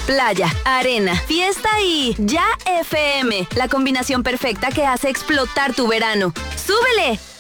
Playa, arena, fiesta y ya FM. La combinación perfecta que hace explotar tu verano. ¡Súbele!